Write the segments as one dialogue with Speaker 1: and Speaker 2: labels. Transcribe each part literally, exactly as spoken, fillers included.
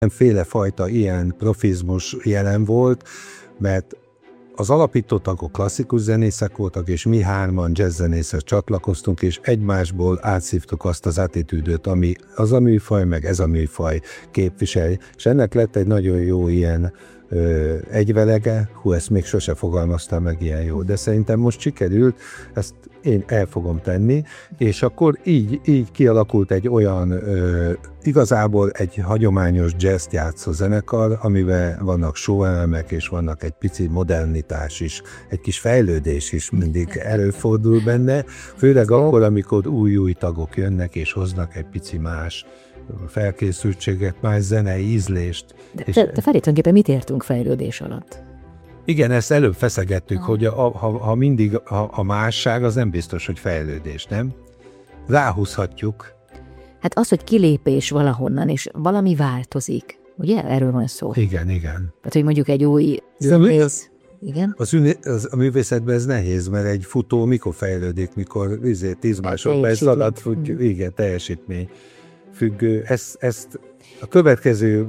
Speaker 1: Féle fajta ilyen profizmus jelen volt, mert az alapító tagok klasszikus zenészek voltak, és mi hárman jazzzenészek csatlakoztunk, és egymásból átszívtuk azt az attitűdöt, ami az a műfaj, meg ez a műfaj képvisel. És ennek lett egy nagyon jó ilyen ö, egyvelege, hú, ezt még sose fogalmaztam meg ilyen jó, de szerintem most sikerült, ezt én el fogom tenni, és akkor így, így kialakult egy olyan, ö, igazából egy hagyományos jazzt játszó zenekar, amiben vannak showelemek, és vannak egy pici modernitás is, egy kis fejlődés is mindig előfordul benne, főleg akkor, amikor új-új tagok jönnek, és hoznak egy pici más felkészültséget, más zenei ízlést.
Speaker 2: De, és... de, de Feri, tulajdonképpen mit értünk fejlődés alatt?
Speaker 1: Igen, ezt előbb feszegettük, ha. hogy a, ha, ha mindig a, a másság, az nem biztos, hogy fejlődés, nem? Ráhúzhatjuk.
Speaker 2: Hát az, hogy kilépés valahonnan, és valami változik, ugye? Erről van szó.
Speaker 1: Igen, igen.
Speaker 2: Tehát, hogy mondjuk egy új zenész... Igen?
Speaker 1: Az, az, a művészetben ez nehéz, mert egy futó mikor fejlődik, mikor tíz másodperc alatt futjuk, igen, teljesítmény függő. Ezt, ezt a következő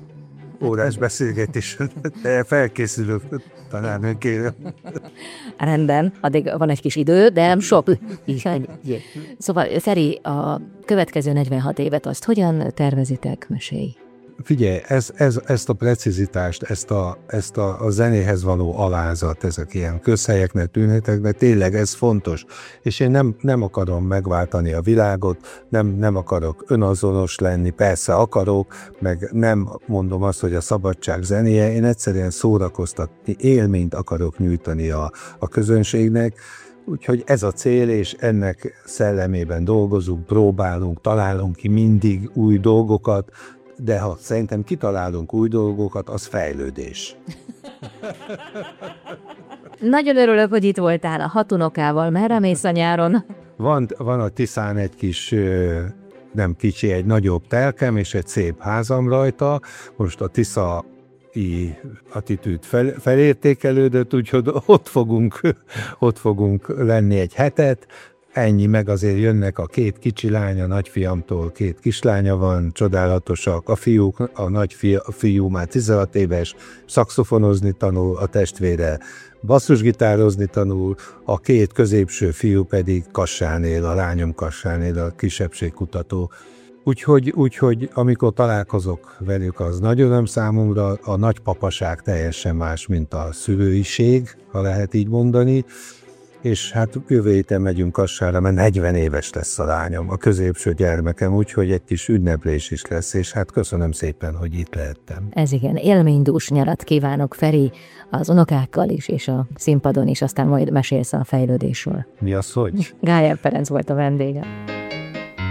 Speaker 1: órás beszélgetés, de felkészülök, talán kérem.
Speaker 2: Rendben, addig van egy kis idő, de nem sok. Szóval, Feri, a következő negyvenhat évet azt hogyan tervezitek? Mesélj.
Speaker 1: Figyelj, ez, ez, ezt a precizitást, ezt, a, ezt a, a zenéhez való alázat, ezek ilyen közhelyeknek tűnhetek, de tényleg ez fontos. És én nem, nem akarom megváltani a világot, nem, nem akarok önazonos lenni, persze akarok, meg nem mondom azt, hogy a szabadság zenéje, én egyszerűen szórakoztatni, élményt akarok nyújtani a, a közönségnek. Úgyhogy ez a cél, és ennek szellemében dolgozunk, próbálunk, találunk ki mindig új dolgokat, de ha szerintem kitalálunk új dolgokat, az fejlődés.
Speaker 2: Nagyon örülök, hogy itt voltál a hat unokával. Merre mész a nyáron? Van,
Speaker 1: van a Tiszán egy kis, nem kicsi, egy nagyobb telkem, és egy szép házam rajta. Most a Tisza attitűd fel, felértékelődött, úgyhogy ott fogunk, ott fogunk lenni egy hetet. Ennyi, meg azért jönnek a két kicsi lánya, a nagyfiamtól két kislánya van, csodálatosak. A fiúk, a nagy fiú, a fiú már tizenhat éves, szaxofonozni tanul, a testvére basszusgitározni tanul, a két középső fiú pedig Kassán él, a lányom Kassán él, a kisebbségkutató. Úgyhogy, úgyhogy amikor találkozok velük, az nagy öröm számomra, a nagypapaság teljesen más, mint a szülőiség, ha lehet így mondani. És hát jövő héten megyünk Kassára, mert negyven éves lesz a lányom, a középső gyermekem, úgyhogy egy kis ünneplés is lesz, és hát köszönöm szépen, hogy itt lehettem.
Speaker 2: Ez igen, élménydús nyarat kívánok, Feri, az unokákkal is, és a színpadon is, aztán majd mesélsz a fejlődésről.
Speaker 1: Mi az, hogy?
Speaker 2: Gájer Ferenc volt a vendége.